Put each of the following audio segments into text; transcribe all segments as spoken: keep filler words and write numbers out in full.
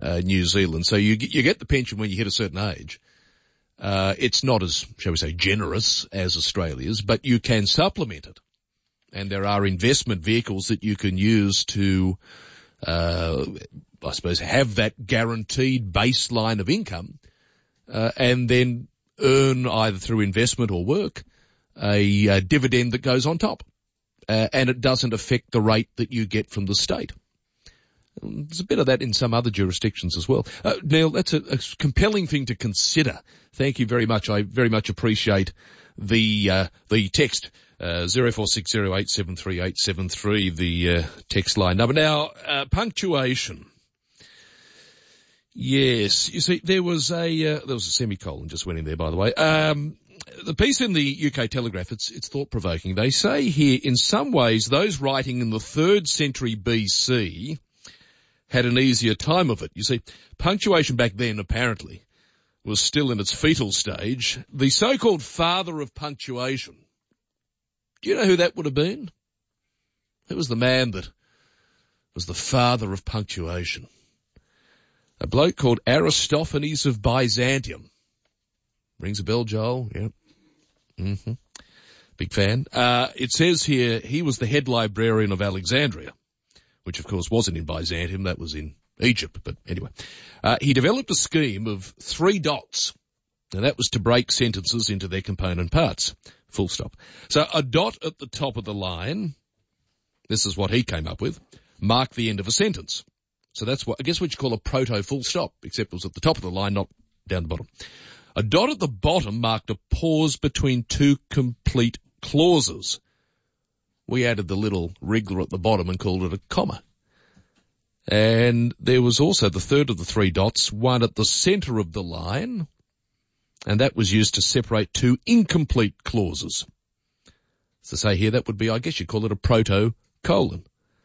uh, New Zealand. So you get, you get the pension when you hit a certain age. Uh, it's not as, shall we say, generous as Australia's, but you can supplement it. And there are investment vehicles that you can use to, uh, I suppose, have that guaranteed baseline of income, uh, and then earn either through investment or work a, a dividend that goes on top. Uh, and it doesn't affect the rate that you get from the state. There's a bit of that in some other jurisdictions as well. Uh, Neil, that's a, a compelling thing to consider. Thank you very much. I very much appreciate the uh, the text. Uh, zero four six zero eight seven three eight seven three, the uh, text line number. Now, uh, punctuation. Yes, you see, there was a uh, there was a semicolon just went in there, by the way. Um, the piece in the U K Telegraph, it's it's thought provoking. They say here, in some ways, those writing in the third century B C had an easier time of it. You see, punctuation back then apparently was still in its fetal stage. The so-called father of punctuation. Do you know who that would have been? Who was the man that was the father of punctuation? A bloke called Aristophanes of Byzantium. Rings a bell, Joel? Yeah. Mm-hmm. Big fan. Uh, it says here he was the head librarian of Alexandria, which of course wasn't in Byzantium, that was in Egypt, but anyway. Uh, he developed a scheme of three dots, and that was to break sentences into their component parts. Full stop. So a dot at the top of the line, this is what he came up with, marked the end of a sentence. So that's what, I guess what you call a proto-full stop, except it was at the top of the line, not down the bottom. A dot at the bottom marked a pause between two complete clauses. We added the little wriggler at the bottom and called it a comma. And there was also the third of the three dots, one at the centre of the line, and that was used to separate two incomplete clauses. So say here, that would be, I guess you'd call it a proto-colon.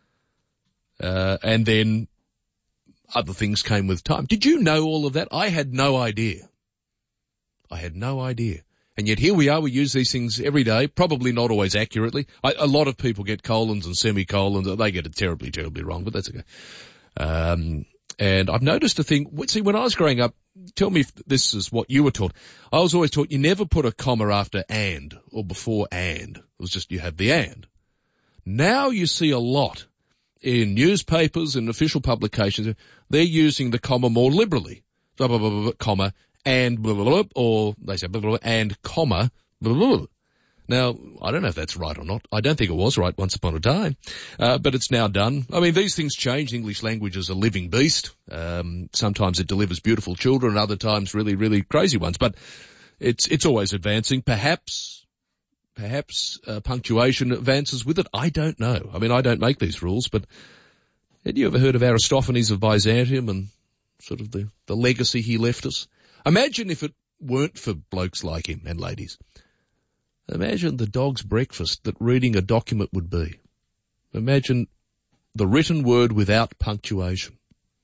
Uh, and then other things came with time. Did you know all of that? I had no idea. I had no idea. And yet here we are, we use these things every day, probably not always accurately. I, a lot of people get colons and semicolons. They get it terribly, terribly wrong, but that's okay. Um, and I've noticed a thing. See, when I was growing up, tell me if this is what you were taught. I was always taught you never put a comma after and or before and. It was just you have the and. Now you see a lot in newspapers and official publications. They're using the comma more liberally. Blah, blah, blah, blah, blah, comma, and blah, blah, blah, or they say blah, blah, blah, and comma, blah, blah, blah. Now, I don't know if that's right or not. I don't think it was right once upon a time, uh, but it's now done. I mean, these things change. English language is a living beast. Um, sometimes it delivers beautiful children, other times really, really crazy ones. But it's it's always advancing. Perhaps, perhaps uh, punctuation advances with it. I don't know. I mean, I don't make these rules, but had you ever heard of Aristophanes of Byzantium and sort of the, the legacy he left us? Imagine if it weren't for blokes like him and ladies. Imagine the dog's breakfast that reading a document would be. Imagine the written word without punctuation.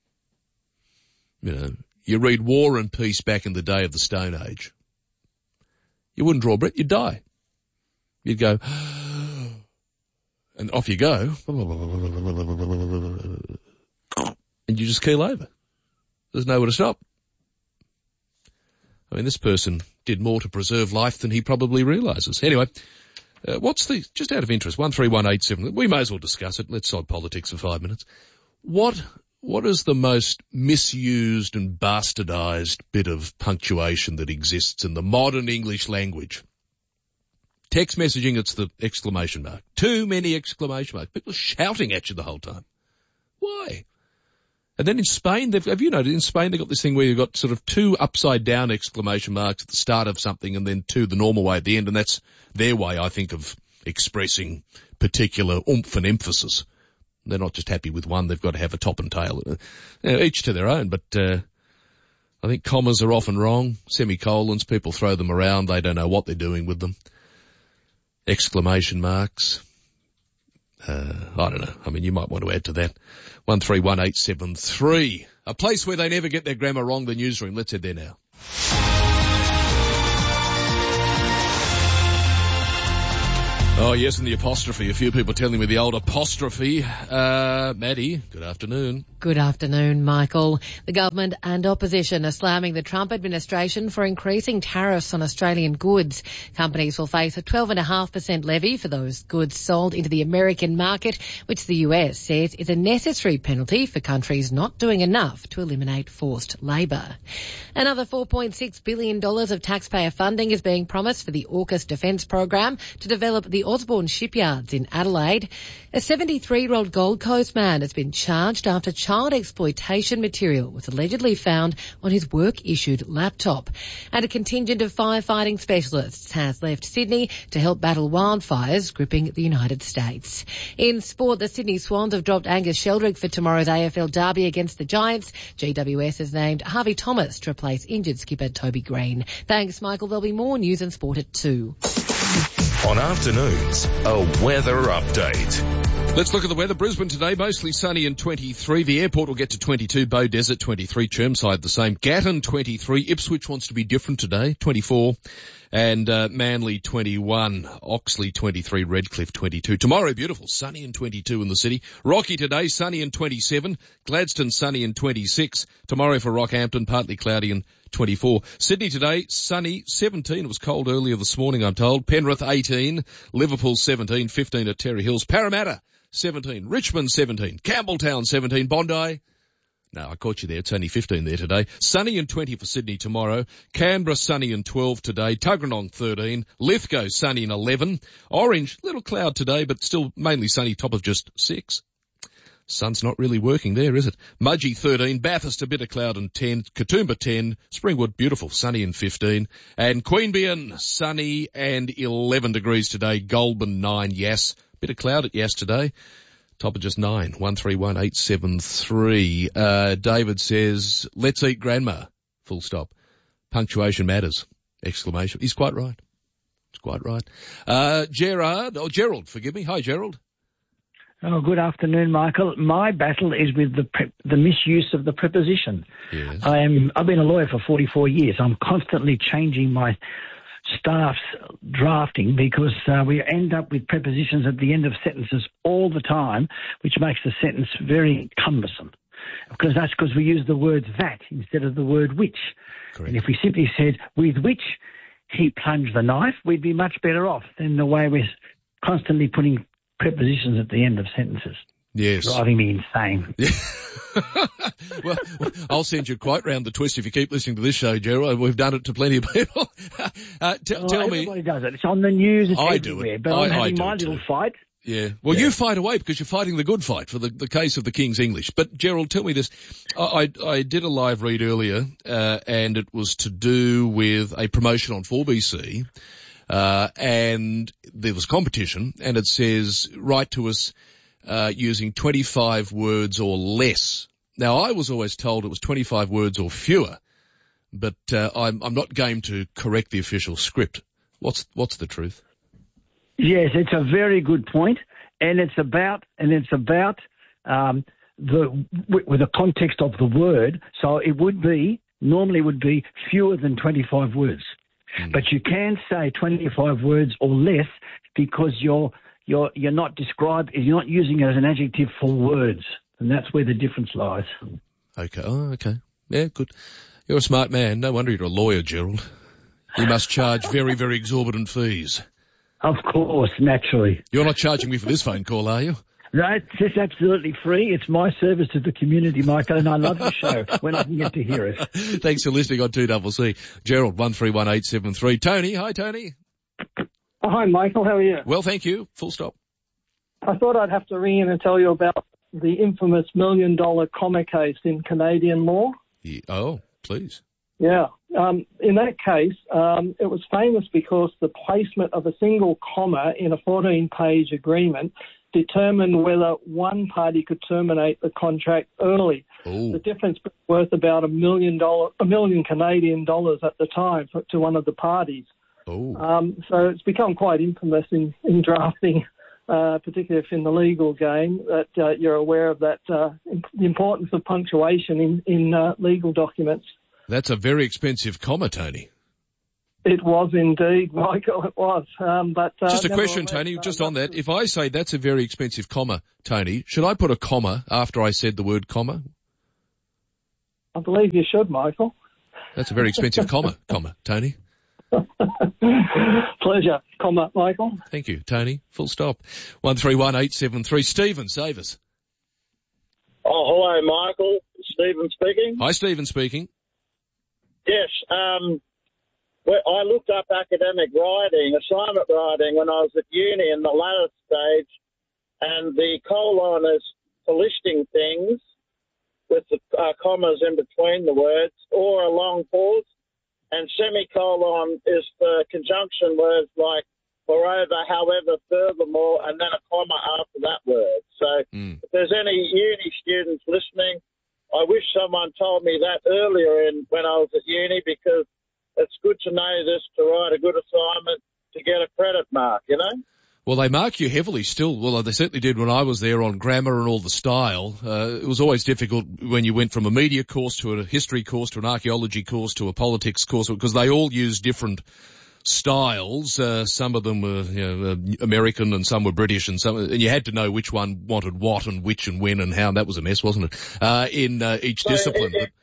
You know, you read War and Peace back in the day of the Stone Age. You wouldn't draw a breath, you'd die. You'd go, and off you go. And you just keel over. There's nowhere to stop. I mean, this person did more to preserve life than he probably realises. Anyway, uh, what's the, just out of interest, one three one eight seven, we may as well discuss it. Let's sod politics for five minutes. What, what is the most misused and bastardised bit of punctuation that exists in the modern English language? Text messaging, it's the exclamation mark. Too many exclamation marks. People are shouting at you the whole time. Why? And then in Spain, they've, have you noticed, in Spain they've got this thing where you've got sort of two upside down exclamation marks at the start of something and then two the normal way at the end, and that's their way, I think, of expressing particular oomph and emphasis. They're not just happy with one, they've got to have a top and tail. You know, each to their own, but uh, I think commas are often wrong. Semicolons, people throw them around, they don't know what they're doing with them. Exclamation marks. Uh, I don't know. I mean, you might want to add to that. one three one eight seven three. A place where they never get their grammar wrong, the newsroom. Let's head there now. Oh, yes, and the apostrophe. A few people telling me the old apostrophe. Uh, Maddie, good afternoon. Good afternoon, Michael. The government and opposition are slamming the Trump administration for increasing tariffs on Australian goods. Companies will face a twelve point five percent levy for those goods sold into the American market, which the U S says is a necessary penalty for countries not doing enough to eliminate forced labour. Another four point six billion dollars of taxpayer funding is being promised for the AUKUS defence program to develop the Osborne shipyards in Adelaide. A seventy-three-year-old Gold Coast man has been charged after child exploitation material was allegedly found on his work-issued laptop. And a contingent of firefighting specialists has left Sydney to help battle wildfires gripping the United States. In sport, the Sydney Swans have dropped Angus Sheldrick for tomorrow's A F L derby against the Giants. G W S has named Harvey Thomas to replace injured skipper Toby Green. Thanks, Michael. There'll be more news and sport at two. On afternoons, a weather update. Let's look at the weather. Brisbane today, mostly sunny and twenty-three. The airport will get to twenty-two. Bow Desert, twenty-three. Chermside, the same. Gatton, twenty-three. Ipswich wants to be different today, twenty-four. And uh, Manly, twenty-one. Oxley, twenty-three. Redcliffe, twenty-two. Tomorrow, beautiful. Sunny and twenty-two in the city. Rocky today, sunny and twenty-seven. Gladstone, sunny and twenty-six. Tomorrow for Rockhampton, partly cloudy and twenty-four. Sydney today, sunny, seventeen. It was cold earlier this morning, I'm told. Penrith, eighteen. Liverpool, seventeen. fifteen at Terry Hills. Parramatta, seventeen. Richmond, seventeen. Campbelltown, seventeen. Bondi. No, I caught you there. It's only fifteen there today. Sunny and twenty for Sydney tomorrow. Canberra, sunny and twelve today. Tuggeranong, thirteen. Lithgow, sunny and eleven. Orange, little cloud today, but still mainly sunny, top of just six. Sun's not really working there, is it? Mudgee, thirteen. Bathurst, a bit of cloud and ten. Katoomba, ten. Springwood, beautiful, sunny and fifteen. And Queanbeyan, sunny and eleven degrees today. Goulburn, nine. Yass, bit of cloud at Yass today. Top of just nine. one three one eight seven three. Uh, David says, let's eat grandma. Full stop. Punctuation matters. Exclamation. He's quite right. He's quite right. Uh, Gerard, or Gerald, forgive me. Hi, Gerald. Oh, good afternoon, Michael. My battle is with the pre- the misuse of the preposition. Yes. I am, I've been a lawyer for forty-four years. I'm constantly changing my staff's drafting because uh, we end up with prepositions at the end of sentences all the time, which makes the sentence very cumbersome. Because that's because we use the word that instead of the word which. Correct. And if we simply said, with which he plunged the knife, we'd be much better off than the way we're constantly putting prepositions at the end of sentences. Yes. Driving me insane. well, I'll send you quite round the twist if you keep listening to this show, Gerald. We've done it to plenty of people. uh, t- oh, tell everybody me. Everybody does it. It's on the news. It's I everywhere. do it. But I, I'm I having do my it little too. fight. Yeah. Well, yeah. you fight away because you're fighting the good fight for the, the case of the King's English. But, Gerald, tell me this. I, I, I did a live read earlier, uh, and it was to do with a promotion on four B C. Uh, and there was competition, and it says, write to us uh, using twenty-five words or less. Now, I was always told it was twenty-five words or fewer, but uh, I'm, I'm not game to correct the official script. What's what's the truth? Yes, it's a very good point, and it's about and it's about um, the with the context of the word. So it would be normally would be fewer than twenty-five words, mm. but you can say twenty-five words or less because you're you're you're not described you're not using it as an adjective for words, and that's where the difference lies. Okay. Oh, okay. Yeah, good. You're a smart man. No wonder you're a lawyer, Gerald. You must charge very, very exorbitant fees. Of course, naturally. You're not charging me for this phone call, are you? No, it's just absolutely free. It's my service to the community, Michael, and I love the show when I can get to hear it. Thanks for listening on two C C. Gerald, one three one eight seven three. Tony, hi, Tony. Oh, hi, Michael. How are you? Well, thank you. Full stop. I thought I'd have to ring in and tell you about the infamous million-dollar comma case in Canadian law. Yeah. Oh, please. Yeah. Um, in that case, um, it was famous because the placement of a single comma in a fourteen-page agreement determined whether one party could terminate the contract early. Ooh. The difference was worth about a million dollar, a million Canadian dollars at the time for, to one of the parties. Oh. Um, so it's become quite infamous in, in drafting, uh, particularly if in the legal game, that uh, you're aware of that uh, the importance of punctuation in, in uh, legal documents. That's a very expensive comma, Tony. It was indeed, Michael, it was. Um, but uh, Just a question, Tony, uh, just on that. If I say that's a very expensive comma, Tony, should I put a comma after I said the word comma? I believe you should, Michael. That's a very expensive comma, comma, Tony. Pleasure, comma, Michael. Thank you, Tony. Full stop. one three one eight seven three. Stephen, save us. Oh, hello, Michael. Stephen speaking. Hi, Stephen speaking. Yes, um... well, I looked up academic writing, assignment writing, when I was at uni in the latter stage, and the colon is for listing things with the uh, commas in between the words, or a long pause, and semicolon is for conjunction words like moreover, however, furthermore, and then a comma after that word. So mm. if there's any uni students listening, I wish someone told me that earlier in when I was at uni, because it's good to know this to write a good assignment to get a credit mark, you know? Well, they mark you heavily still. Well, they certainly did when I was there on grammar and all the style. Uh, it was always difficult when you went from a media course to a history course to an archaeology course to a politics course, because they all used different styles. Uh, some of them were, you know, uh, American and some were British, and some, and you had to know which one wanted what and which and when and how. And that was a mess, wasn't it? Uh, in uh, each so discipline. If,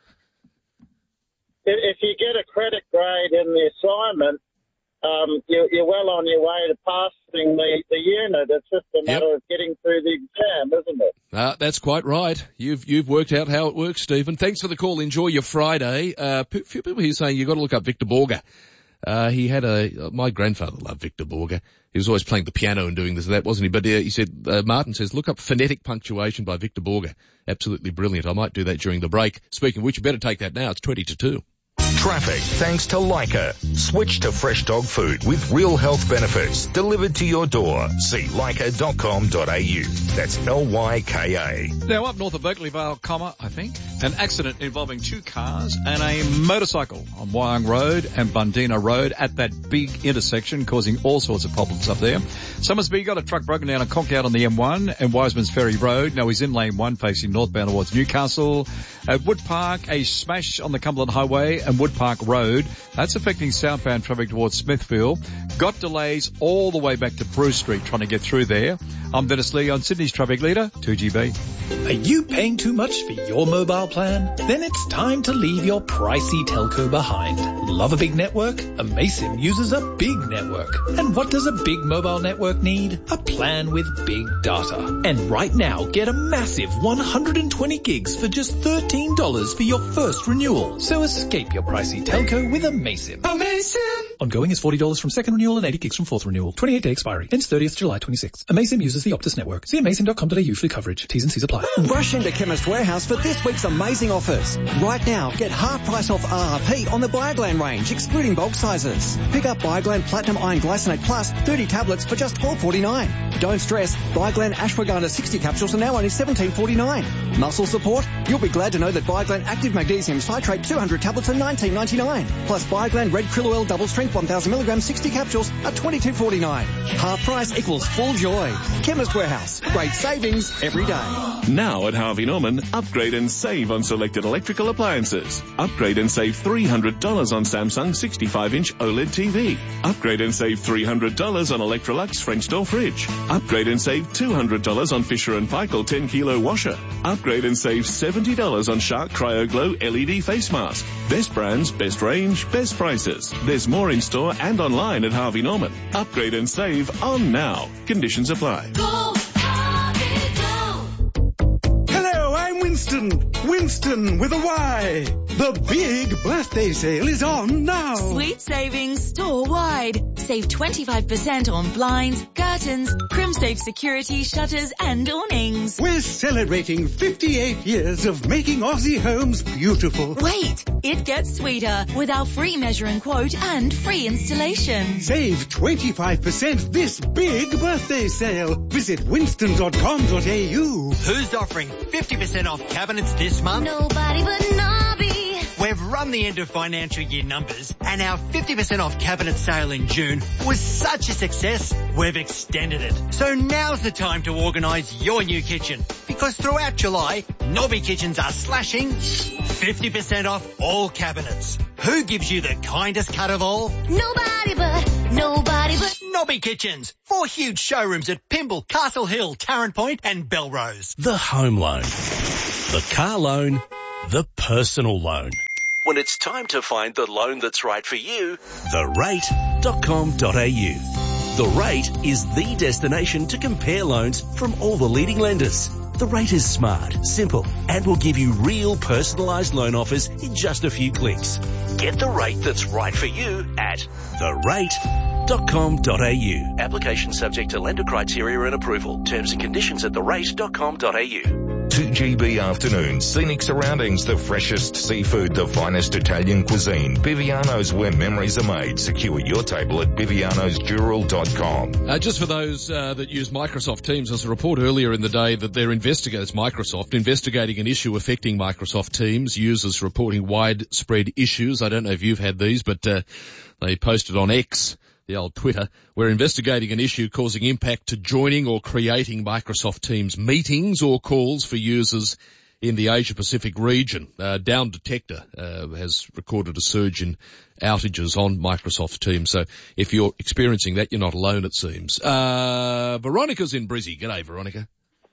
if you get a credit grade in the assignment, um, you're, you're well on your way to passing the, the unit. It's just a matter yep. of getting through the exam, isn't it? Uh, that's quite right. You've you've worked out how it works, Stephen. Thanks for the call. Enjoy your Friday. Uh, a few people here saying you've got to look up Victor Borge. Uh, he had a, my grandfather loved Victor Borge. He was always playing the piano and doing this and that, wasn't he? But uh, he said, uh, Martin says, look up Phonetic Punctuation by Victor Borge. Absolutely brilliant. I might do that during the break. Speaking of which, you better take that now. It's twenty to two. Traffic thanks to Leica. Switch to fresh dog food with real health benefits delivered to your door. See leica dot com dot a u. That's L Y K A. Now up north of Berkeley Vale, comma, I think, an accident involving two cars and a motorcycle on Wyong Road and Bundina Road at that big intersection, causing all sorts of problems up there. Somersby got a truck broken down and conked out on the M one and Wiseman's Ferry Road. Now he's in lane one facing northbound towards Newcastle. At Wood Park, a smash on the Cumberland Highway and Wood Park Road. That's affecting southbound traffic towards Smithfield. Got delays all the way back to Bruce Street trying to get through there. I'm Dennis Lee on Sydney's Traffic Leader, two G B. Are you paying too much for your mobile plan? Then it's time to leave your pricey telco behind. Love a big network? Amaysim uses a big network. And what does a big mobile network need? A plan with big data. And right now, get a massive one hundred twenty gigs for just thirteen dollars for your first renewal. So escape your pricey telco with Amaysim. Amaysim! Ongoing is forty dollars from second renewal and eighty gigs from fourth renewal. twenty-eight day expiry. Ends thirtieth July twenty-sixth. Amaysim uses the Optus network. See amaysim dot com dot a u for coverage. T's and C's apply. Rush into Chemist Warehouse for this week's amazing offers. Right now, get half price off R R P on the Bioglan range, excluding bulk sizes. Pick up Bioglan Platinum Iron Glycinate Plus thirty tablets for just twelve forty-nine. Don't stress, Bioglan Ashwagandha sixty capsules are now only seventeen forty-nine. Muscle support? You'll be glad to know that Bioglan Active Magnesium Citrate two hundred tablets are nineteen ninety-nine. Plus Bioglan Red Krill Oil Double Strength one thousand milligrams sixty capsules are twenty-two forty-nine. Half price equals full joy. Chemist Warehouse. Great savings every day. Now at Harvey Norman, upgrade and save on selected electrical appliances. Upgrade and save three hundred dollars on Samsung sixty-five inch OLED T V. Upgrade and save three hundred dollars on Electrolux French door fridge. Upgrade and save two hundred dollars on Fisher and Paykel ten kilo washer. Upgrade and save seventy dollars on Shark Cryo Glow L E D face mask. Best brands, best range, best prices. There's more in store and online at Harvey Norman. Upgrade and save on now. Conditions apply. Go, Harvey, go. Hello, I'm Winston. Winston with a Y. The big birthday sale is on now. Sweet savings store-wide. Save twenty-five percent on blinds, curtains, CrimSafe security, shutters and awnings. We're celebrating fifty-eight years of making Aussie homes beautiful. Wait, it gets sweeter with our free measure and quote and free installation. Save twenty-five percent this big birthday sale. Visit winston dot com dot a u. Who's offering fifty percent off cabinets this month? Nobody but Nobby. We've run the end of financial year numbers and our fifty percent off cabinet sale in June was such a success, we've extended it. So now's the time to organise your new kitchen because throughout July, Nobby Kitchens are slashing fifty percent off all cabinets. Who gives you the kindest cut of all? Nobody but, nobody but. Nobby Kitchens. Four huge showrooms at Pymble, Castle Hill, Tarrant Point and Belrose. The home loan, the car loan, the personal loan. When it's time to find the loan that's right for you, the rate dot com dot a u. The Rate is the destination to compare loans from all the leading lenders. The Rate is smart, simple, and will give you real personalised loan offers in just a few clicks. Get the rate that's right for you at the rate dot com dot a u. Application subject to lender criteria and approval. Terms and conditions at the rate dot com dot a u. two G B afternoons, scenic surroundings, the freshest seafood, the finest Italian cuisine. Biviano's, where memories are made. Secure your table at bivianos dural dot com. Uh, just for those uh, that use Microsoft Teams, there's a report earlier in the day that they're investigators, Microsoft, investigating an issue affecting Microsoft Teams. Users reporting widespread issues. I don't know if you've had these, but uh, they posted on X, the old Twitter. We're investigating an issue causing impact to joining or creating Microsoft Teams meetings or calls for users in the Asia Pacific region. Uh, Down Detector uh, has recorded a surge in outages on Microsoft Teams. So if you're experiencing that, you're not alone, it seems. Uh, Veronica's in Brizzy. G'day, Veronica.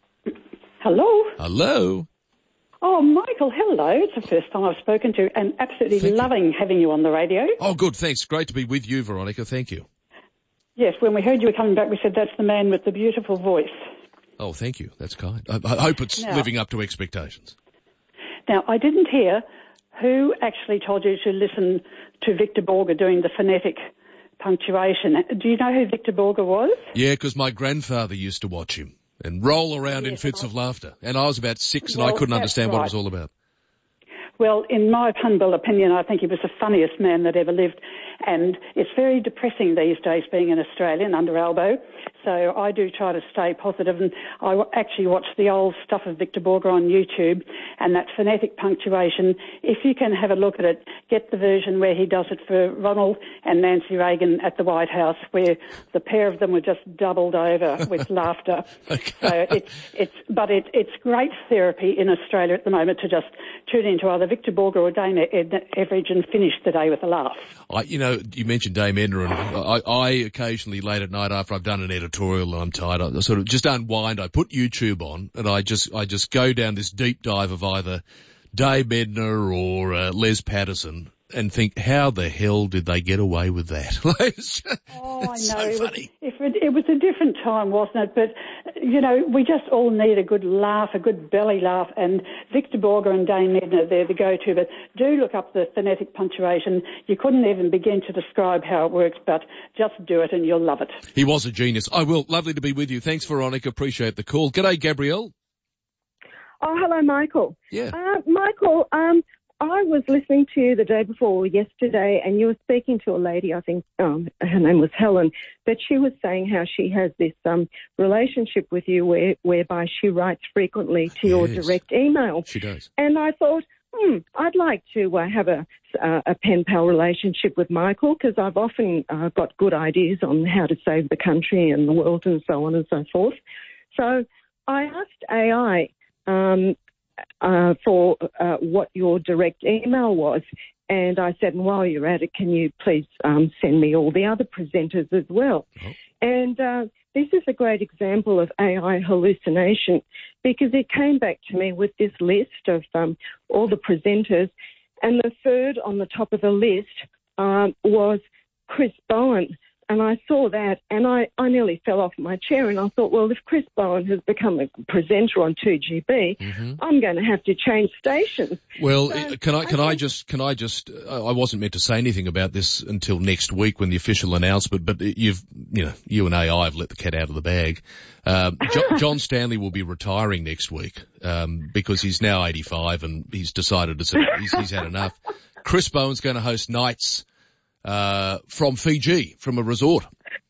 Hello. Hello. Oh, Michael, hello. It's the first time I've spoken to you and absolutely Thank loving you. having you on the radio. Oh, good. Thanks. Great to be with you, Veronica. Thank you. Yes, when we heard you were coming back, we said that's the man with the beautiful voice. Oh, thank you. That's kind. I, I hope it's Now- living up to expectations. Now, I didn't hear who actually told you to listen to Victor Borger doing the phonetic punctuation. Do you know who Victor Borger was? Yeah, because my grandfather used to watch him and roll around in fits of laughter. And I was about six and Well, I couldn't that's understand what it was right. all about. Well, in my humble opinion, I think he was the funniest man that ever lived. And it's very depressing these days being an Australian under elbow. So I do try to stay positive. And I w- actually watch the old stuff of Victor Borger on YouTube and that phonetic punctuation. If you can have a look at it, get the version where he does it for Ronald and Nancy Reagan at the White House, where the pair of them were just doubled over with laughter. Okay. So it's, it's, but it, it's great therapy in Australia at the moment to just tune into either Victor Borger or Dame Edna Everidge and finish the day with a laugh. I, you know, you mentioned Dame Edna, and I, I occasionally late at night after I've done an editorial and I'm tired, I sort of just unwind. I put YouTube on and I just, I just go down this deep dive of either Dame Edna or uh, Les Patterson and think, how the hell did they get away with that? It's just- Oh, I know. it's so it, was, funny. it, it was a different time, wasn't it? But, you know, we just all need a good laugh, a good belly laugh. And Victor Borger and Dame Edna, they're the go-to. But do look up the phonetic punctuation. You couldn't even begin to describe how it works, but just do it and you'll love it. He was a genius. I will. Lovely to be with you. Thanks, Veronica. Appreciate the call. G'day, Gabrielle. Oh, hello, Michael. Yeah. Uh, Michael, um, I was listening to you the day before or yesterday, and you were speaking to a lady, I think um, her name was Helen, but she was saying how she has this um, relationship with you where, whereby she writes frequently to your Yes. direct email. She does. And I thought, hmm, I'd like to uh, have a, uh, a pen pal relationship with Michael because I've often uh, got good ideas on how to save the country and the world and so on and so forth. So I asked A I um, uh, for uh, what your direct email was, and I said, while you're at it, can you please um, send me all the other presenters as well? Oh. And uh, this is a great example of A I hallucination because it came back to me with this list of um, all the presenters, and the third on the top of the list um, was Chris Bowen. And I saw that, and I, I nearly fell off my chair, and I thought, well, if Chris Bowen has become a presenter on two G B, Mm-hmm. I'm going to have to change stations. Well, So, uh, can I can I just can I just uh, I wasn't meant to say anything about this until next week when the official announcement, but you've you know you and A I have let the cat out of the bag. Um, jo- John Stanley will be retiring next week um, because he's now eighty-five and he's decided to he's, he's had enough. Chris Bowen's going to host nights uh, from Fiji, from a resort.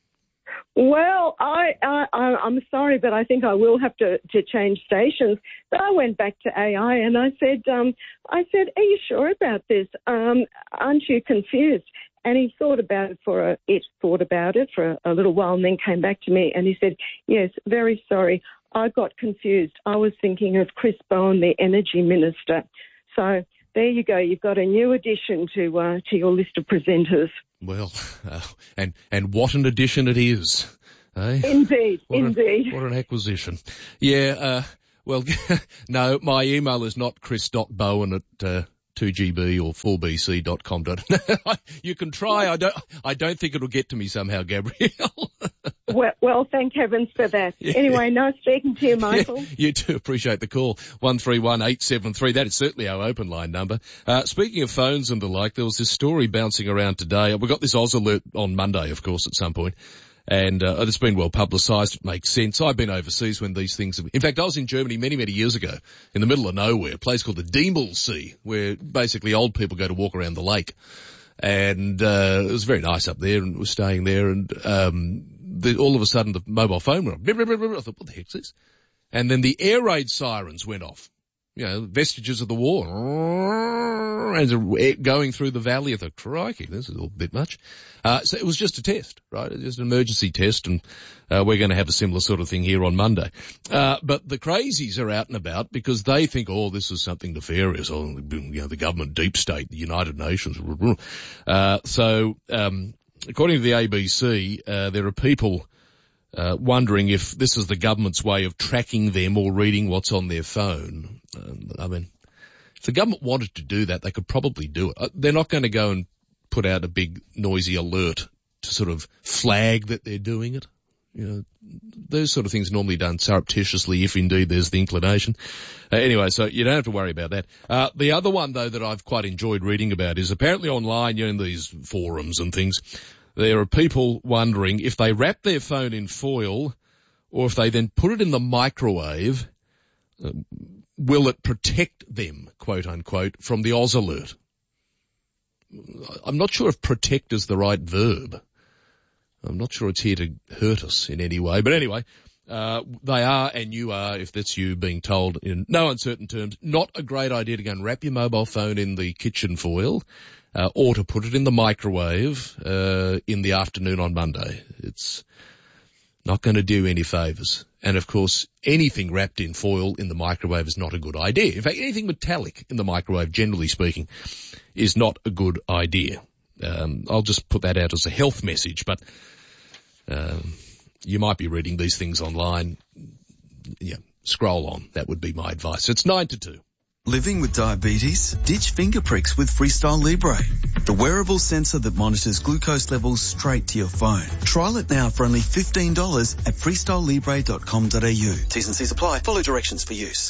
Well, I, I, I, I'm sorry, but I think I will have to, to change stations. But I went back to A I and I said, um, I said, are you sure about this? Um, aren't you confused? And he thought about it for a, it thought about it for a, a little while and then came back to me and he said, yes, very sorry. I got confused. I was thinking of Chris Bowen, the energy minister. So there you go. You've got a new addition to uh, to your list of presenters. Well, uh, and and what an addition it is. Eh? Indeed, what indeed. An, what an acquisition. Yeah, uh, well, no, my email is not chris dot bowen at uh, two G B or four B C dot com. You can try. I don't I don't think it'll get to me somehow, Gabrielle. well, well, thank heavens for that. Yeah. Anyway, nice speaking to you, Michael. Yeah, you too. Appreciate the call. one three one eight seven three. That is certainly our open line number. Uh, speaking of phones and the like, there was this story bouncing around today. We got this Oz alert on Monday, of course, at some point. And uh, it's been well publicised. It makes sense. I've been overseas when these things have... In fact, I was in Germany many, many years ago, in the middle of nowhere, a place called the Diemelsee, where basically old people go to walk around the lake. And uh, it was very nice up there, and we're staying there, and um, the, all of a sudden the mobile phone went off. I thought, what the heck's this? And then the air raid sirens went off. You know, vestiges of the war. And going through the valley. I thought, crikey, this is a bit much. Uh, so it was just a test, right? It was just an emergency test, and uh, we're going to have a similar sort of thing here on Monday. Uh, but the crazies are out and about because they think, oh, this is something nefarious. Oh, you know, the government deep state, the United Nations. Uh, so, um, according to the A B C, uh, there are people Uh, wondering if this is the government's way of tracking them or reading what's on their phone. Um, I mean, if the government wanted to do that, they could probably do it. Uh, they're not going to go and put out a big noisy alert to sort of flag that they're doing it. You know, those sort of things are normally done surreptitiously if indeed there's the inclination. Uh, anyway, so you don't have to worry about that. Uh, the other one though that I've quite enjoyed reading about is apparently online, you know, in these forums and things, there are people wondering if they wrap their phone in foil or if they then put it in the microwave, uh, will it protect them, quote unquote, from the Oz alert? I'm not sure if protect is the right verb. I'm not sure it's here to hurt us in any way. But anyway, uh, they are, and you are, if that's you, being told in no uncertain terms, not a great idea to go and wrap your mobile phone in the kitchen foil. Uh, or to put it in the microwave uh, in the afternoon on Monday. It's not going to do any favours. And, of course, anything wrapped in foil in the microwave is not a good idea. In fact, anything metallic in the microwave, generally speaking, is not a good idea. Um, I'll just put that out as a health message, but um, you might be reading these things online. Yeah, scroll on. That would be my advice. It's nine to two. Living with diabetes? Ditch finger pricks with Freestyle Libre, the wearable sensor that monitors glucose levels straight to your phone. Trial it now for only fifteen dollars at freestyle libre dot com dot a u. T's and C's apply. Follow directions for use.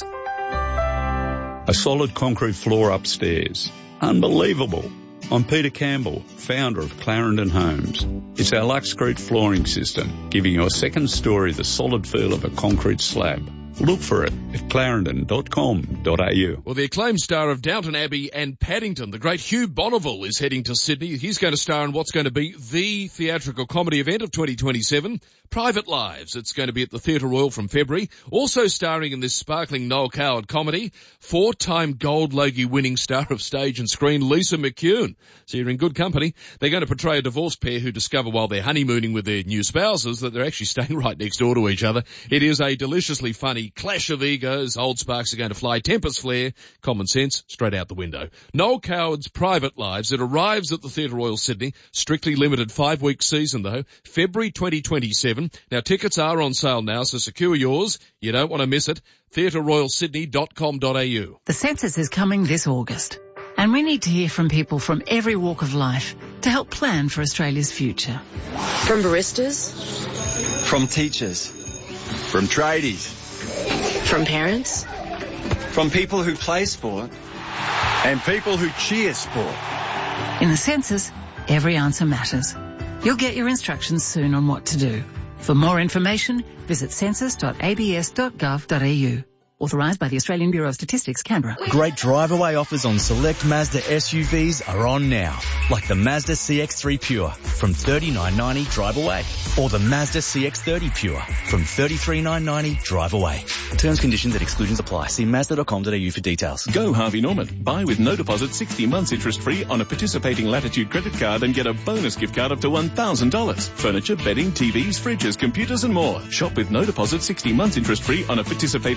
A solid concrete floor upstairs. Unbelievable. I'm Peter Campbell, founder of Clarendon Homes. It's our Luxcrete flooring system, giving you a second story the solid feel of a concrete slab. Look for it at clarendon dot com dot a u. Well, the acclaimed star of Downton Abbey and Paddington, the great Hugh Bonneville, is heading to Sydney. He's going to star in what's going to be the theatrical comedy event of twenty twenty-seven, Private Lives. It's going to be at the Theatre Royal from February. Also starring in this sparkling Noel Coward comedy, four-time Gold Logie winning star of stage and screen, Lisa McCune. So you're in good company. They're going to portray a divorced pair who discover while they're honeymooning with their new spouses that they're actually staying right next door to each other. It is a deliciously funny clash of egos. Old sparks are going to fly. Tempest flare. Common sense straight out the window. Noel Coward's Private Lives. It arrives at the Theatre Royal Sydney. Strictly limited five-week season, though. February twenty twenty-seven. Now, tickets are on sale now, so secure yours. You don't want to miss it. theatre royal sydney dot com dot a u. The census is coming this August, and we need to hear from people from every walk of life to help plan for Australia's future. From baristas. From teachers. From tradies. From parents. From people who play sport. And people who cheer sport. In the census, every answer matters. You'll get your instructions soon on what to do. For more information, visit census dot a b s dot gov dot a u. Authorised by the Australian Bureau of Statistics, Canberra. Great drive-away offers on select Mazda S U Vs are on now. Like the Mazda C X three Pure from thirty-nine ninety drive away. Or the Mazda C X thirty Pure from thirty-three nine ninety drive away. Terms, conditions and exclusions apply. See mazda dot com dot a u for details. Go Harvey Norman. Buy with no deposit sixty months interest free on a participating Latitude credit card and get a bonus gift card up to one thousand dollars. Furniture, bedding, T Vs, fridges, computers and more. Shop with no deposit sixty months interest free on a participating credit card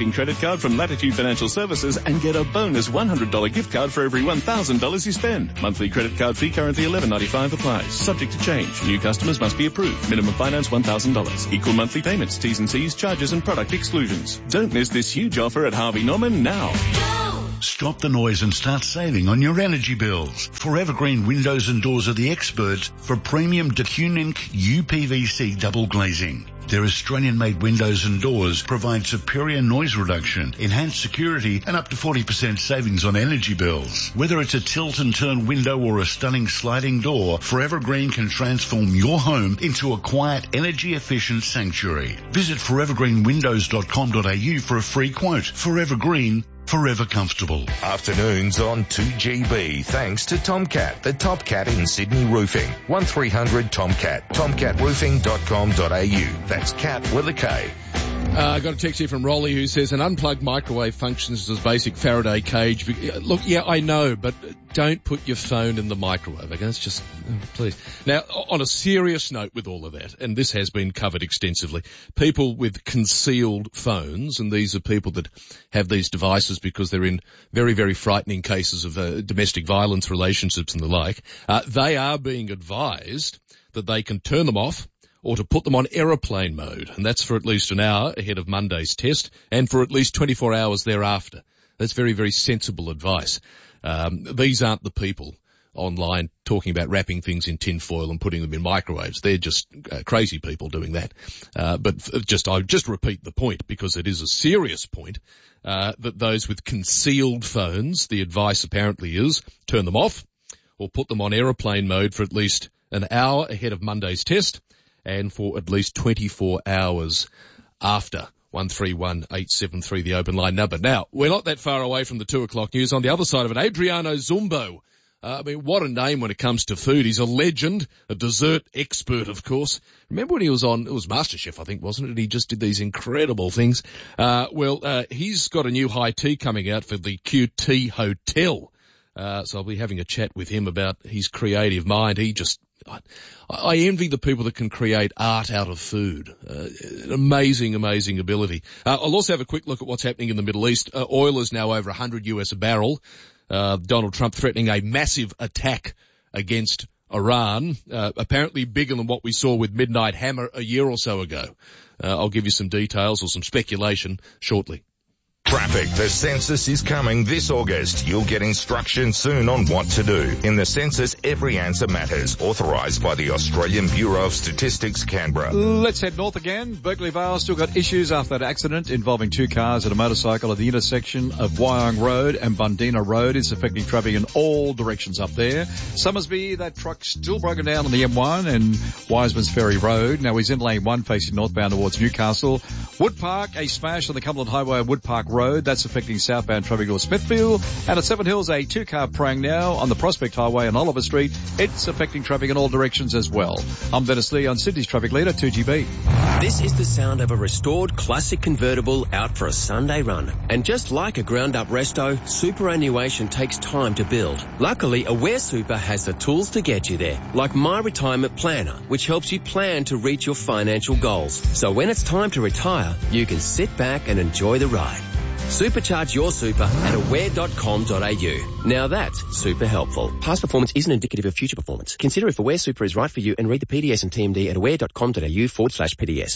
card from Latitude Financial Services and get a bonus one hundred dollars gift card for every one thousand dollars you spend. Monthly credit card fee currently eleven ninety-five applies. Subject to change. New customers must be approved. Minimum finance one thousand dollars. Equal monthly payments. T's and C's, charges and product exclusions. Don't miss this huge offer at Harvey Norman now. Stop the noise and start saving on your energy bills. Forever Green Windows and Doors are the experts for premium DeCunink U P V C double glazing. Their Australian-made windows and doors provide superior noise reduction, enhanced security, and up to forty percent savings on energy bills. Whether it's a tilt and turn window or a stunning sliding door, Forever Green can transform your home into a quiet, energy-efficient sanctuary. Visit forever green windows dot com dot a u for a free quote. Forever Green, forever comfortable. Afternoons on two G B, thanks to Tomcat, the top cat in Sydney roofing. one three hundred Tomcat, tomcat roofing dot com dot a u. That's cat with a K. Uh, I got a text here from Rolly who says an unplugged microwave functions as basic Faraday cage. Look, yeah, I know, but don't put your phone in the microwave. Okay, it's just, please. Now, on a serious note with all of that, and this has been covered extensively, people with concealed phones, and these are people that have these devices because they're in very, very frightening cases of uh, domestic violence, relationships and the like, uh, they are being advised that they can turn them off or to put them on aeroplane mode, and that's for at least an hour ahead of Monday's test and for at least twenty-four hours thereafter. That's very, very sensible advice. Um, these aren't the people online talking about wrapping things in tinfoil and putting them in microwaves. They're just uh, crazy people doing that. Uh, but just, I just repeat the point because it is a serious point, uh, that those with concealed phones, the advice apparently is turn them off or put them on aeroplane mode for at least an hour ahead of Monday's test and for at least twenty-four hours after. one three one eight seven three, the open line number. Now, we're not that far away from the two o'clock news. On the other side of it, Adriano Zumbo. Uh, I mean, what a name when it comes to food. He's a legend, a dessert expert, of course. Remember when he was on, it was MasterChef, I think, wasn't it? He just did these incredible things. Uh, well, uh, he's got a new high tea coming out for the Q T Hotel. Uh, so I'll be having a chat with him about his creative mind. He just, I, I envy the people that can create art out of food. Uh, an amazing, amazing ability. Uh, I'll also have a quick look at what's happening in the Middle East. Uh, oil is now over one hundred US a barrel. Uh, Donald Trump threatening a massive attack against Iran, uh, apparently bigger than what we saw with Midnight Hammer a year or so ago. Uh, I'll give you some details or some speculation shortly. Traffic. The census is coming this August. You'll get instructions soon on what to do. In the census, every answer matters. Authorised by the Australian Bureau of Statistics, Canberra. Let's head north again. Berkeley Vale still got issues after that accident involving two cars and a motorcycle at the intersection of Wyong Road and Bundina Road. It's affecting traffic in all directions up there. Summersby, that truck still broken down on the M one and Wiseman's Ferry Road. Now he's in lane one facing northbound towards Newcastle. Wood Park, a smash on the Cumberland Highway at Wood Park Road. That's affecting southbound traffic towards Smithfield. And at Seven Hills, a two-car prang now on the Prospect Highway on Oliver Street. It's affecting traffic in all directions as well. I'm Dennis Lee on Sydney's Traffic Leader, two G B. This is the sound of a restored classic convertible out for a Sunday run. And just like a ground-up resto, superannuation takes time to build. Luckily, Aware Super has the tools to get you there, like My Retirement Planner, which helps you plan to reach your financial goals. So when it's time to retire, you can sit back and enjoy the ride. Supercharge your super at aware dot com dot a u. Now that's super helpful. Past performance isn't indicative of future performance. Consider if Aware Super is right for you and read the P D S and T M D at aware dot com dot a u forward slash P D S.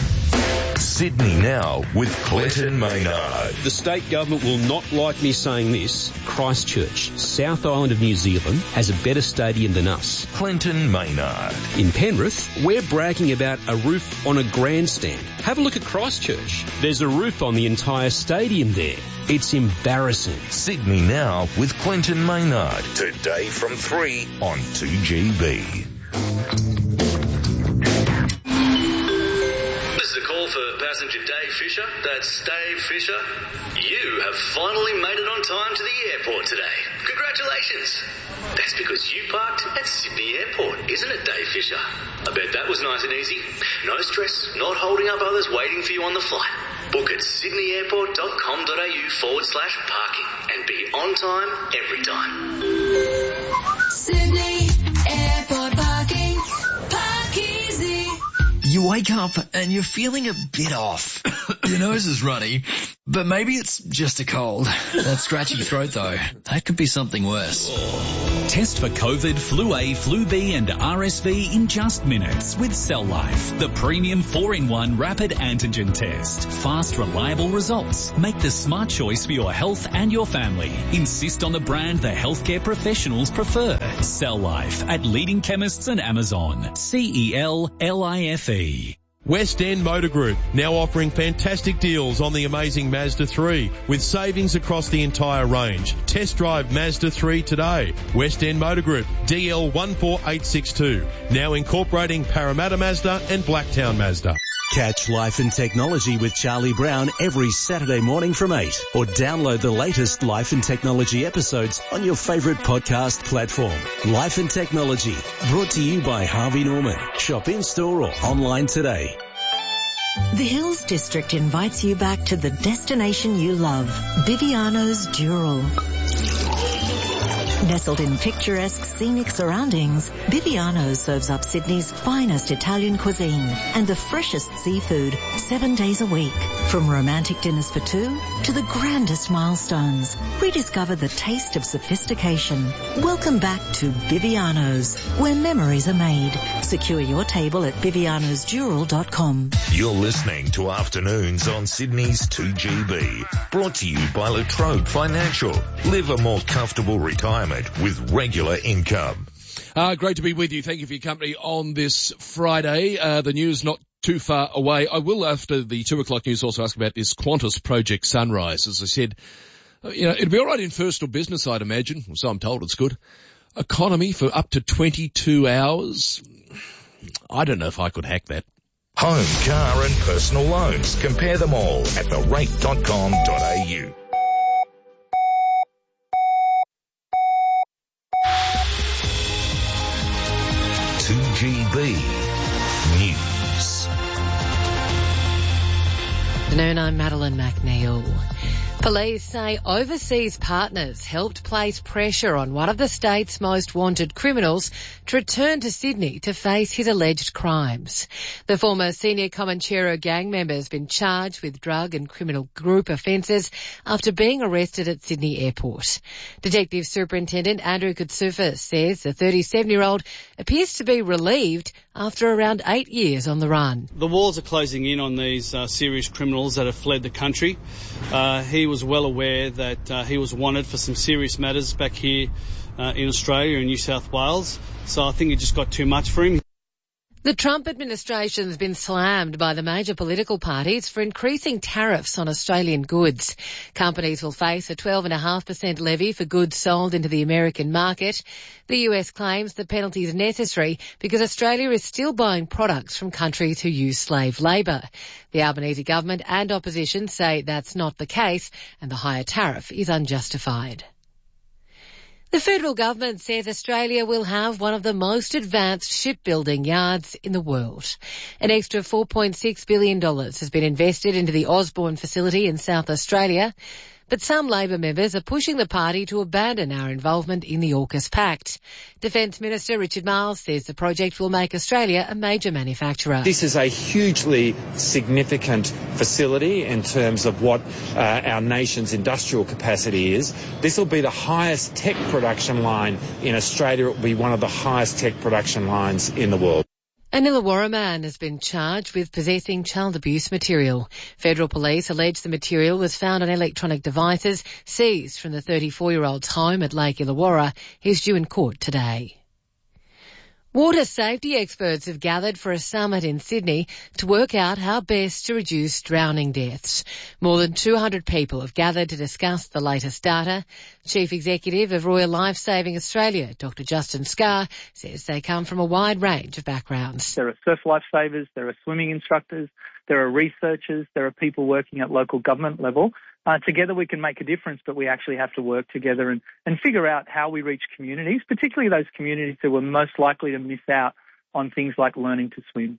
Sydney Now with Clinton Maynard. The state government will not like me saying this. Christchurch, South Island of New Zealand, has a better stadium than us. Clinton Maynard. In Penrith, we're bragging about a roof on a grandstand. Have a look at Christchurch. There's a roof on the entire stadium there. It's embarrassing. Sydney Now with Clinton Maynard. Today from three on two G B. This is a call for passenger Dave Fisher. That's Dave Fisher. You have finally made it on time to the airport today. Congratulations. That's because you parked at Sydney Airport, isn't it, Dave Fisher? I bet that was nice and easy. No stress, not holding up others waiting for you on the flight. Book at sydney airport dot com dot a u forward slash parking and be on time every time. Sydney Airport parking. Park easy. You wake up and you're feeling a bit off. Your nose is runny. But maybe it's just a cold. That scratchy throat, though, that could be something worse. Test for COVID, Flu A, Flu B and R S V in just minutes with Cell Life, the premium four in one rapid antigen test. Fast, reliable results. Make the smart choice for your health and your family. Insist on the brand the healthcare professionals prefer. Cell Life at leading chemists and Amazon. C E L L I F E. West End Motor Group, now offering fantastic deals on the amazing Mazda three with savings across the entire range. Test drive Mazda three today. West End Motor Group, D L one four eight six two, now incorporating Parramatta Mazda and Blacktown Mazda. Catch Life and Technology with Charlie Brown every Saturday morning from eight, or download the latest Life and Technology episodes on your favourite podcast platform. Life and Technology, brought to you by Harvey Norman. Shop in-store or online today. The Hills District invites you back to the destination you love, Bibiano's Dural. Nestled in picturesque scenic surroundings, Bibiano's serves up Sydney's finest Italian cuisine and the freshest seafood seven days a week. From romantic dinners for two to the grandest milestones, rediscover the taste of sophistication. Welcome back to Bibiano's, where memories are made. Secure your table at bibianos dural dot com. You're listening to Afternoons on Sydney's two G B. Brought to you by La Trobe Financial. Live a more comfortable retirement with regular income. Uh, great to be with you. Thank you for your company on this Friday. Uh, the news not too far away. I will, after the two o'clock news, also ask about this Qantas Project Sunrise. As I said, uh, you know, it'd be all right in personal business, I'd imagine. So I'm told it's good. Economy for up to twenty-two hours. I don't know if I could hack that. Home, car and personal loans. Compare them all at the rate dot com dot a u. two G B News. Good afternoon, I'm Madeline McNeil. Police say overseas partners helped place pressure on one of the state's most wanted criminals to return to Sydney to face his alleged crimes. The former senior Comanchero gang member has been charged with drug and criminal group offences after being arrested at Sydney Airport. Detective Superintendent Andrew Kutsufa says the thirty-seven-year-old appears to be relieved after around eight years on the run. The walls are closing in on these uh, serious criminals that have fled the country. Uh, he was well aware that uh, he was wanted for some serious matters back here uh, in Australia and New South Wales, so I think it just got too much for him. The Trump administration has been slammed by the major political parties for increasing tariffs on Australian goods. Companies will face a twelve point five percent levy for goods sold into the American market. The U S claims the penalty is necessary because Australia is still buying products from countries who use slave labour. The Albanese government and opposition say that's not the case and the higher tariff is unjustified. The federal government says Australia will have one of the most advanced shipbuilding yards in the world. An extra four point six billion dollars has been invested into the Osborne facility in South Australia, but some Labor members are pushing the party to abandon our involvement in the AUKUS Pact. Defence Minister Richard Marles says the project will make Australia a major manufacturer. This is a hugely significant facility in terms of what uh, our nation's industrial capacity is. This will be the highest tech production line in Australia. It will be one of the highest tech production lines in the world. An Illawarra man has been charged with possessing child abuse material. Federal police allege the material was found on electronic devices seized from the thirty-four-year-old's home at Lake Illawarra. He's due in court today. Water safety experts have gathered for a summit in Sydney to work out how best to reduce drowning deaths. More than two hundred people have gathered to discuss the latest data. Chief Executive of Royal Lifesaving Australia, Doctor Justin Scarr, says they come from a wide range of backgrounds. There are surf lifesavers, there are swimming instructors, there are researchers, there are people working at local government level. Uh, together we can make a difference, but we actually have to work together and, and figure out how we reach communities, particularly those communities who are most likely to miss out on things like learning to swim.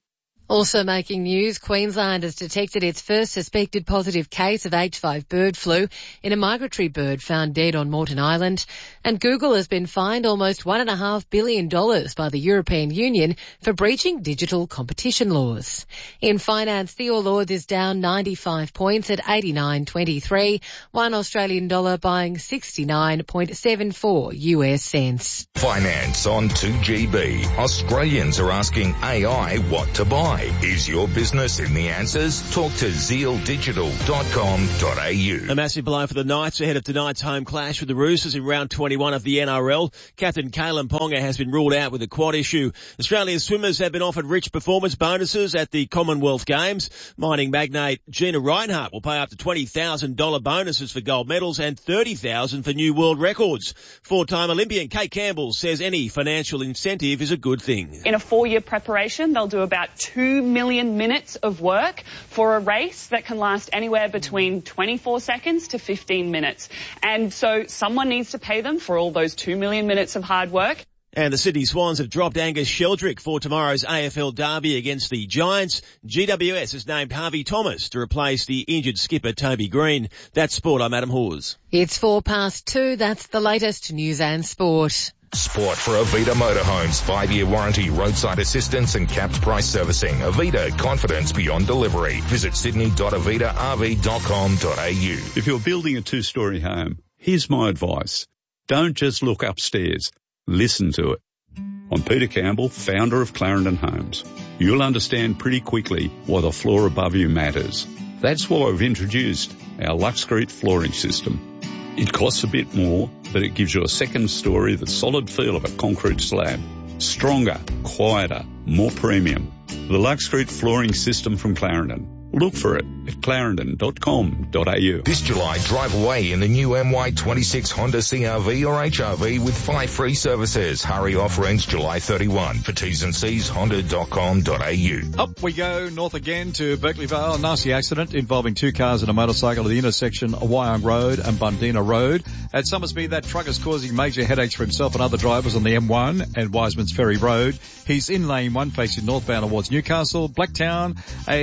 Also making news, Queensland has detected its first suspected positive case of H five bird flu in a migratory bird found dead on Moreton Island. And Google has been fined almost one point five billion dollars by the European Union for breaching digital competition laws. In finance, the All Ords is down ninety-five points at eighty-nine twenty-three, one Australian dollar buying sixty-nine point seven four U S cents. Finance on two G B. Australians are asking A I what to buy. Is your business in the answers? Talk to zeal digital dot com dot a u. A massive blow for the Knights ahead of tonight's home clash with the Roosters in round twenty-one of the N R L. Captain Kalen Ponga has been ruled out with a quad issue. Australian swimmers have been offered rich performance bonuses at the Commonwealth Games. Mining magnate Gina Reinhart will pay up to twenty thousand dollars bonuses for gold medals and thirty thousand dollars for new world records. Four-time Olympian Kate Campbell says any financial incentive is a good thing. In a four-year preparation, they'll do about two million minutes of work for a race that can last anywhere between twenty-four seconds to fifteen minutes. And so someone needs to pay them for all those two million minutes of hard work. And the Sydney Swans have dropped Angus Sheldrick for tomorrow's A F L derby against the Giants. G W S has named Harvey Thomas to replace the injured skipper Toby Green. That's sport. I'm Adam Hawes. It's four past two. That's the latest news and sport. Sport for Avita Motorhomes. Five-year warranty, roadside assistance and capped price servicing. Avita, confidence beyond delivery. Visit sydney dot avita r v dot com dot a u. If you're building a two-storey home, here's my advice. Don't just look upstairs. Listen to it. I'm Peter Campbell, founder of Clarendon Homes. You'll understand pretty quickly why the floor above you matters. That's why we've introduced our Luxcrete flooring system. It costs a bit more, but it gives you a second story, the solid feel of a concrete slab. Stronger, quieter, more premium. The Luxcrete flooring system from Clarendon. Look for it at clarendon dot com dot a u. This July, drive away in the new M Y twenty-six Honda C R V or H R V with five free services. Hurry off ends July thirty-first. For T's and C's, honda dot com dot a u. Up we go north again to Berkeley Vale. A nasty accident involving two cars and a motorcycle at the intersection of Wyong Road and Bundina Road. At Somersby, that truck is causing major headaches for himself and other drivers on the M one and Wiseman's Ferry Road. He's in lane one facing northbound towards Newcastle. Blacktown,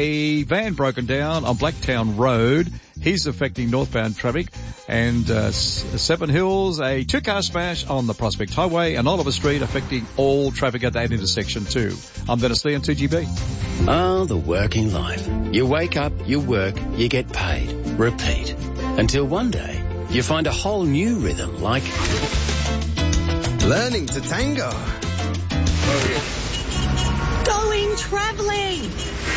a van broken down on Blacktown Road. He's affecting northbound traffic. And uh, Seven Hills, a two-car smash on the Prospect Highway and Oliver Street affecting all traffic at that intersection too. I'm Dennis Lee on two G B. Oh, the working life. You wake up, you work, you get paid. Repeat. Until one day, you find a whole new rhythm like learning to tango. Going travelling.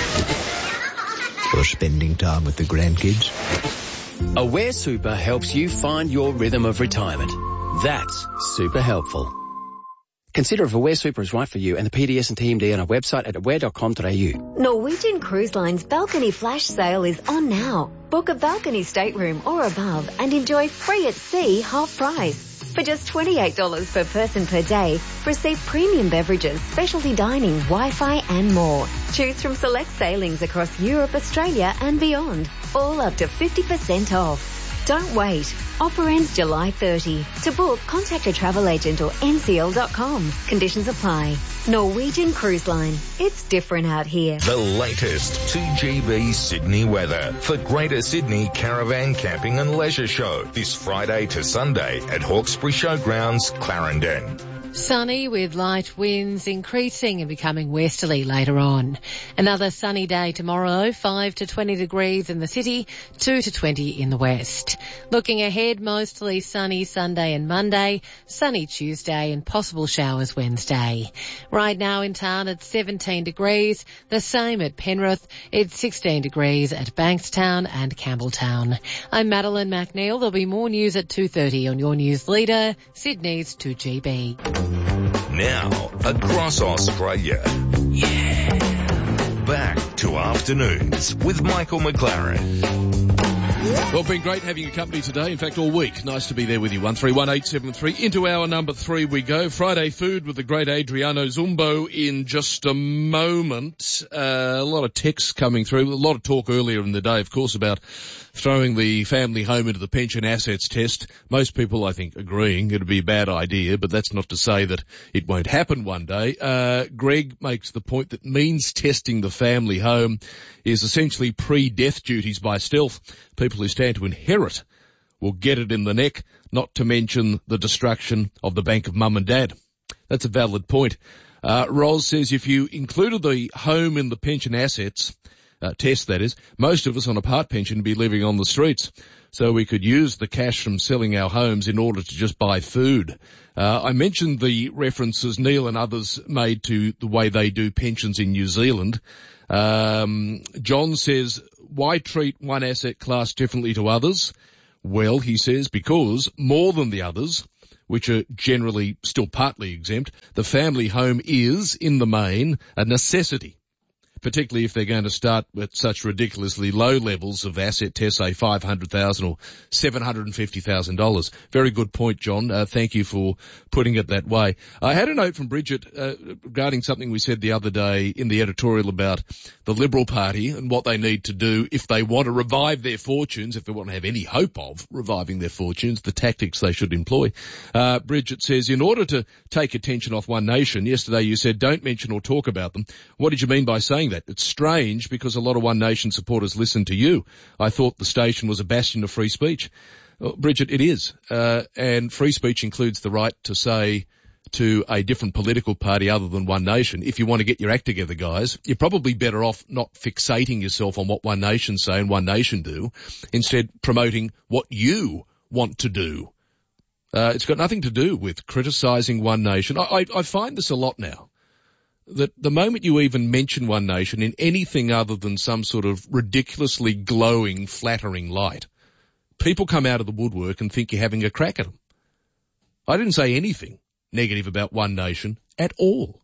Or spending time with the grandkids. Aware Super helps you find your rhythm of retirement. That's super helpful. Consider if Aware Super is right for you and the P D S and T M D on our website at aware dot com dot a u. Norwegian Cruise Line's balcony flash sale is on now. Book a balcony stateroom or above and enjoy free at sea half price. For just twenty-eight dollars per person per day, receive premium beverages, specialty dining, Wi-Fi and more. Choose from select sailings across Europe, Australia and beyond. All up to fifty percent off. Don't wait. Offer ends July thirtieth. To book, contact a travel agent or N C L dot com. Conditions apply. Norwegian Cruise Line. It's different out here. The latest two G B Sydney weather for Greater Sydney Caravan Camping and Leisure Show this Friday to Sunday at Hawkesbury Showgrounds, Clarendon. Sunny with light winds increasing and becoming westerly later on. Another sunny day tomorrow, five to twenty degrees in the city, two to twenty in the west. Looking ahead, mostly sunny Sunday and Monday, sunny Tuesday and possible showers Wednesday. Right now in town it's seventeen degrees, the same at Penrith, it's sixteen degrees at Bankstown and Campbelltown. I'm Madeline McNeil. There'll be more news at two thirty on your news leader, Sydney's two G B. Now, across Australia. Yeah. Back to afternoons with Michael McLaren. Well, been great having your company today. In fact, all week. Nice to be there with you. one three one eight seven three. Into hour number three we go. Friday food with the great Adriano Zumbo in just a moment. Uh, a lot of texts coming through. A lot of talk earlier in the day, of course, about throwing the family home into the pension assets test. Most people, I think, agreeing it'd be a bad idea, but that's not to say that it won't happen one day. Uh, Greg makes the point that means testing the family home is essentially pre-death duties by stealth. People who stand to inherit will get it in the neck, not to mention the destruction of the bank of mum and dad. That's a valid point. Uh, Ros says if you included the home in the pension assets, uh, test that is, most of us on a part pension would be living on the streets. So we could use the cash from selling our homes in order to just buy food. Uh, I mentioned the references Neil and others made to the way they do pensions in New Zealand. Um, John says, why treat one asset class differently to others? Well, he says, because more than the others, which are generally still partly exempt, the family home is, in the main, a necessity, particularly if they're going to start with such ridiculously low levels of asset tests, say five hundred thousand dollars or seven hundred fifty thousand dollars. Very good point, John. Uh, thank you for putting it that way. I had a note from Bridget uh, regarding something we said the other day in the editorial about the Liberal Party and what they need to do if they want to revive their fortunes, if they want to have any hope of reviving their fortunes, the tactics they should employ. Uh, Bridget says, in order to take attention off One Nation, yesterday you said don't mention or talk about them. What did you mean by saying that? It's strange because a lot of One Nation supporters listen to you. I thought the station was a bastion of free speech. Well, Bridget, it is. Uh, and free speech includes the right to say to a different political party other than One Nation, if you want to get your act together, guys, you're probably better off not fixating yourself on what One Nation say and One Nation do, instead promoting what you want to do. Uh, it's got nothing to do with criticising One Nation. I, I, I find this a lot now, that the moment you even mention One Nation in anything other than some sort of ridiculously glowing, flattering light, people come out of the woodwork and think you're having a crack at them. I didn't say anything negative about One Nation at all.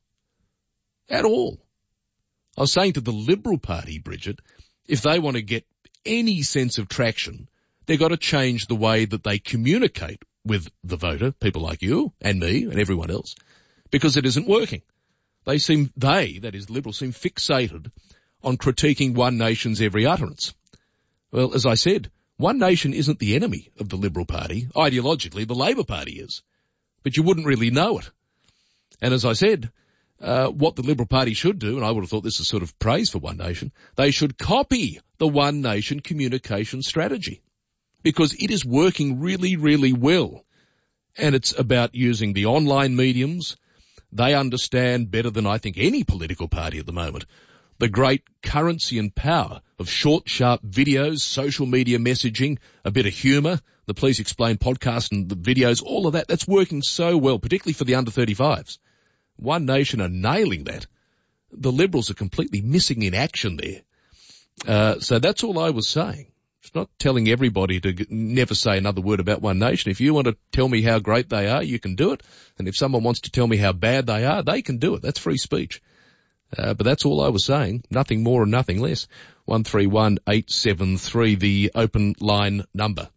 At all. I was saying to the Liberal Party, Bridget, if they want to get any sense of traction, they've got to change the way that they communicate with the voter, people like you and me and everyone else, because it isn't working. They seem, they, that is Liberals, seem fixated on critiquing One Nation's every utterance. Well, as I said, One Nation isn't the enemy of the Liberal Party. Ideologically, the Labor Party is. But you wouldn't really know it. And as I said, uh, what the Liberal Party should do, and I would have thought this is sort of praise for One Nation, they should copy the One Nation communication strategy, because it is working really, really well. And it's about using the online mediums. They understand better than I think any political party at the moment the great currency and power of short, sharp videos, social media messaging, a bit of humour, the Please Explain podcast and the videos, all of that. That's working so well, particularly for the under thirty-fives. One Nation are nailing that. The Liberals are completely missing in action there. Uh, so that's all I was saying. It's not telling everybody to g- never say another word about One Nation. If you want to tell me how great they are, you can do it. And if someone wants to tell me how bad they are, they can do it. That's free speech. Uh, but that's all I was saying. Nothing more and nothing less. one three one eight seven three, the open line number.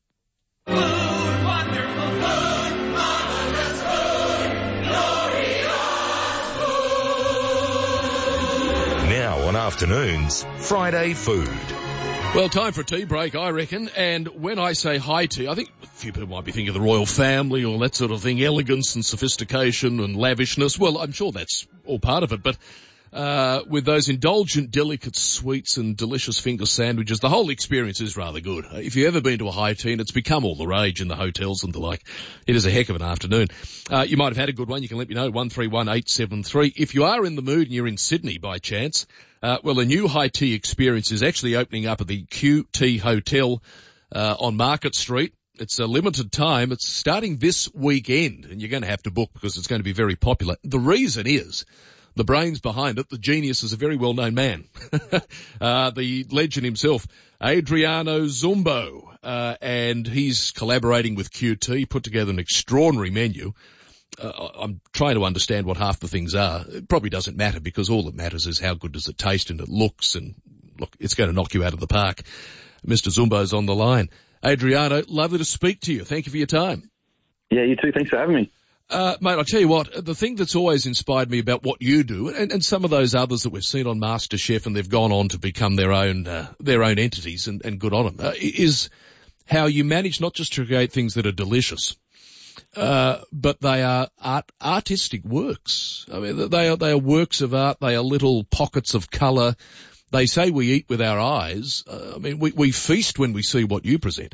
Now on afternoons, Friday Food. Well, time for a tea break, I reckon. And when I say high tea, I think a few people might be thinking of the royal family or that sort of thing, elegance and sophistication and lavishness. Well, I'm sure that's all part of it, but uh with those indulgent, delicate sweets and delicious finger sandwiches, the whole experience is rather good. If you've ever been to a high tea, and it's become all the rage in the hotels and the like, it is a heck of an afternoon. Uh you might have had a good one. You can let me know, one three one eight seven three. If you are in the mood and you're in Sydney by chance, uh well, a new high tea experience is actually opening up at the Q T Hotel uh on Market Street. It's a limited time. It's starting this weekend, and you're going to have to book because it's going to be very popular. The reason is the brains behind it, the genius, is a very well-known man. uh, the legend himself, Adriano Zumbo, uh, and he's collaborating with Q T, put together an extraordinary menu. Uh, I'm trying to understand what half the things are. It probably doesn't matter, because all that matters is how good does it taste and it looks, and look, it's going to knock you out of the park. Mister Zumbo's on the line. Adriano, lovely to speak to you. Thank you for your time. Yeah, you too. Thanks for having me. Uh, mate, I'll tell you what, the thing that's always inspired me about what you do, and, and some of those others that we've seen on MasterChef and they've gone on to become their own, uh, their own entities, and, and good on them, uh, is how you manage not just to create things that are delicious, uh, but they are art, artistic works. I mean, they are, they are works of art. They are little pockets of colour. They say we eat with our eyes. Uh, I mean, we, we feast when we see what you present.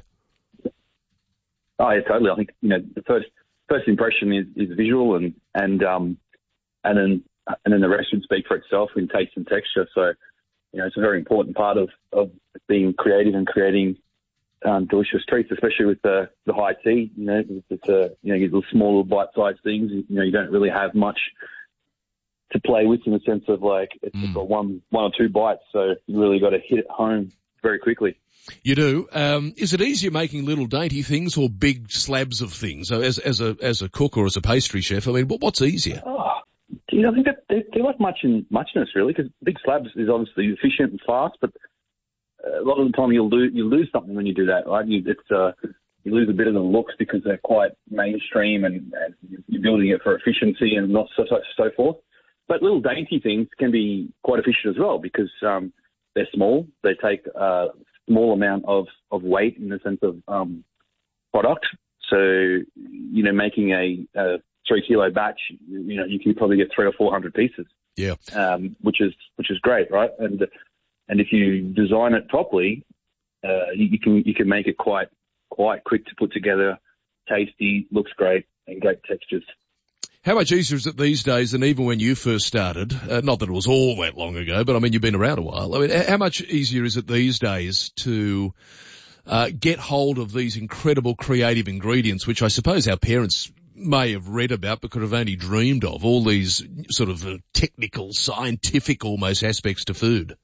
Oh, yeah, totally. I think, you know, the first, First impression is, is visual, and and um and then and then the rest would speak for itself in taste and texture. So, you know, it's a very important part of, of being creative and creating um, delicious treats, especially with the the high tea. You know, it's a you know you get little small little bite-sized things. You know, you don't really have much to play with in the sense of like it's mm. got one one or two bites. So you really got to hit it home very quickly. You do. Um, is it easier making little dainty things or big slabs of things? So as, as a as a cook or as a pastry chef, I mean, what, what's easier? Oh, geez, I think that they're, they're like much in muchness, really, because big slabs is obviously efficient and fast, but a lot of the time you'll lose, you lose something when you do that, right? You, it's, uh, you lose a bit of the looks because they're quite mainstream and, and you're building it for efficiency and not so, so, so forth. But little dainty things can be quite efficient as well because um, they're small. They take uh, small amount of, of weight in the sense of um, product. So, you know, making a, a three kilo batch, you know, you can probably get three or four hundred pieces. Yeah. Um, which is, which is great, right? And, and if you design it properly, uh, you, you can, you can make it quite, quite quick to put together, tasty, looks great, and great textures. How much easier is it these days than even when you first started? Uh, not that it was all that long ago, but I mean, you've been around a while. I mean, how much easier is it these days to uh, get hold of these incredible creative ingredients, which I suppose our parents may have read about but could have only dreamed of, all these sort of uh, technical, scientific almost aspects to food?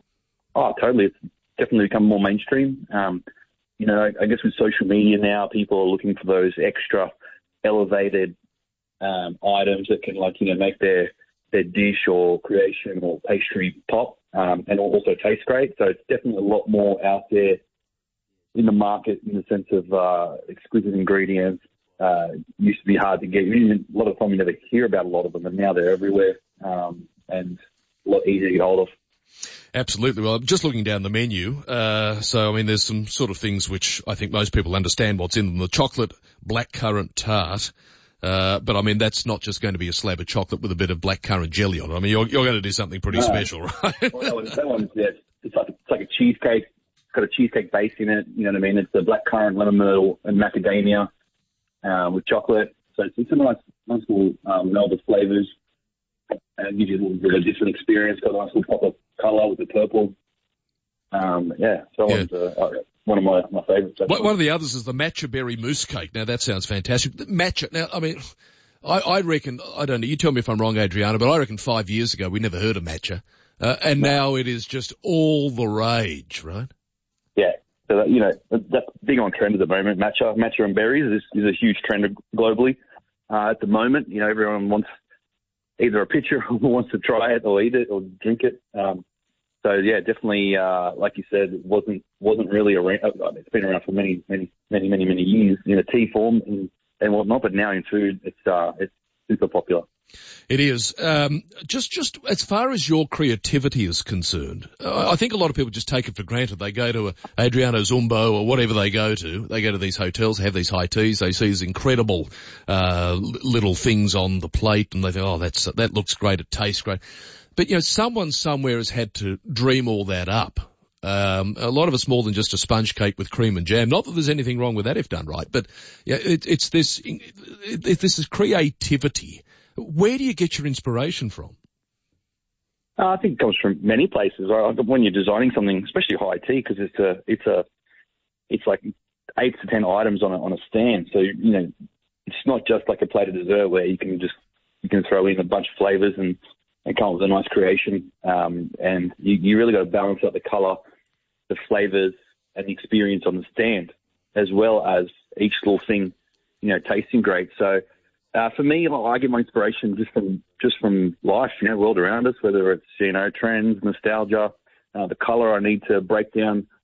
Oh, totally. It's definitely become more mainstream. Um, you know, I, I guess with social media now, people are looking for those extra elevated Um, items that can, like, you know, make their, their dish or creation or pastry pop um, and also taste great. So it's definitely a lot more out there in the market in the sense of uh, exquisite ingredients. Uh, used to be hard to get. A lot of the time you never hear about a lot of them, and now they're everywhere um, and a lot easier to get hold of. Absolutely. Well, I'm just looking down the menu. Uh, so, I mean, there's some sort of things which I think most people understand what's in them. The chocolate blackcurrant tart. Uh, but I mean, that's not just going to be a slab of chocolate with a bit of blackcurrant jelly on it. I mean, you're, you're going to do something pretty no. special, right? Well, that one, that one's, yeah, it's like, it's like a cheesecake. It's got a cheesecake base in it. You know what I mean? It's the blackcurrant, lemon myrtle, and macadamia, uh, with chocolate. So it's, it's a nice, nice little, um, meld of flavors. And it gives you a little bit of a different experience. Got a nice little pop of color with the purple. Um, yeah, so yeah. One's, uh, one of my, my favourites. One of the others is the matcha berry mousse cake. Now, that sounds fantastic. Matcha. Now, I mean, I, I reckon, I don't know, you tell me if I'm wrong, Adriana, but I reckon five years ago we never heard of matcha. Uh, and no. Now it is just all the rage, right? Yeah. So, that, you know, that's big on trend at the moment. Matcha, matcha and berries is, is a huge trend globally. Uh, at the moment, you know, everyone wants either a picture or wants to try it or eat it or drink it. Um, So yeah, definitely, uh, like you said, it wasn't wasn't really around. I mean, it's been around for many, many, many, many, many years in a tea form and, and whatnot. But now in food, it's uh, it's super popular. It is. Um, just just as far as your creativity is concerned, uh, I think a lot of people just take it for granted. They go to a Adriano Zumbo or whatever they go to. They go to these hotels, have these high teas. They see these incredible uh, little things on the plate, and they think, oh, that's that looks great. It tastes great. But, you know, someone somewhere has had to dream all that up. Um, a lot of it's more than just a sponge cake with cream and jam. Not that there's anything wrong with that if done right, but yeah, it, it's this, it, this is creativity. Where do you get your inspiration from? Uh, I think it comes from many places. When you're designing something, especially high tea, because it's a, it's a, it's like eight to ten items on a, on a stand. So, you know, it's not just like a plate of dessert where you can just, you can throw in a bunch of flavors and, and come up with a nice creation. Um, and you, you really got to balance out the color, the flavors, and the experience on the stand, as well as each little thing, you know, tasting great. So uh, for me, I get my inspiration just from just from life, you know, world around us, whether it's, you know, trends, nostalgia, uh, the color. I need to break down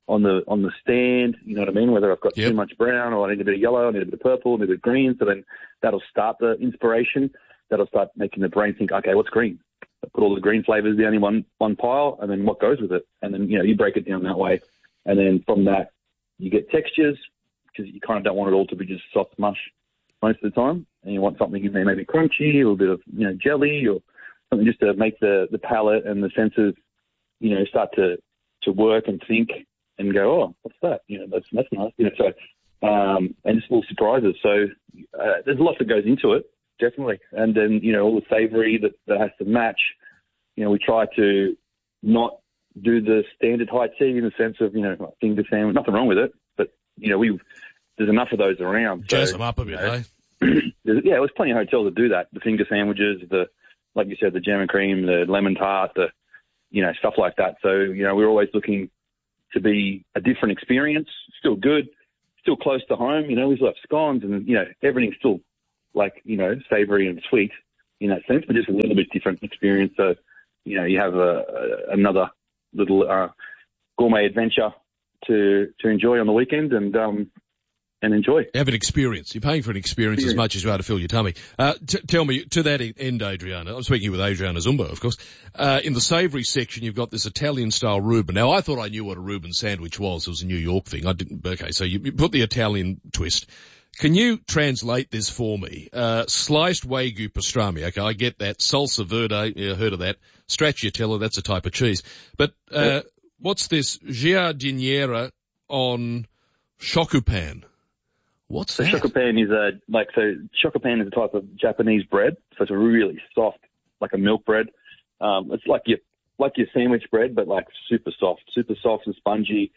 on the on the stand. You know what I mean? Whether I've got yep. too much brown or I need a bit of yellow, I need a bit of purple, I need a bit of green. So then that'll start the inspiration. That'll start making the brain think, okay, what's green? I put all the green flavors down in one one pile, and then what goes with it? And then you know you break it down that way, and then from that you get textures because you kind of don't want it all to be just soft mush most of the time, and you want something in there maybe crunchy, a little bit of you know jelly or something just to make the, the palate and the senses, you know, start to, to work and think and go, oh, what's that? You know, that's that's nice. You know, so um, and just little surprises. So uh, there's a lot that goes into it, definitely. And then you know all the savoury that, that has to match. You know, we try to not do the standard high tea in the sense of you know like finger sandwich. Nothing wrong with it, but you know we there's enough of those around. Jazz so, them up a bit, you know, eh? Yeah, there's plenty of hotels that do that. The finger sandwiches, the like you said, the jam and cream, the lemon tart, the you know stuff like that. So you know we're always looking to be a different experience. Still good, still close to home. You know we still have scones, and you know everything's still like you know savoury and sweet in that sense, but just a little bit different experience. So you know you have a, a another little uh, gourmet adventure to to enjoy on the weekend, and um. And enjoy. Have an experience. You're paying for an experience, experience. as much as you are to fill your tummy. Uh, t- tell me, to that end, Adriana, I'm speaking with Adriana Zumba, of course, uh, in the savoury section, you've got this Italian-style Reuben. Now, I thought I knew what a Reuben sandwich was. It was a New York thing. I didn't. Okay, so you, you put the Italian twist. Can you translate this for me? Uh, sliced Wagyu pastrami. Okay, I get that. Salsa verde, yeah, heard of that. Stracciatella, that's a type of cheese. But uh, yeah. what's this giardiniera on shokupan? What's that? Shokupan is a, like, so shokupan is a type of Japanese bread. So it's a really soft, like a milk bread. Um, it's like your, like your sandwich bread, but like super soft, super soft and spongy.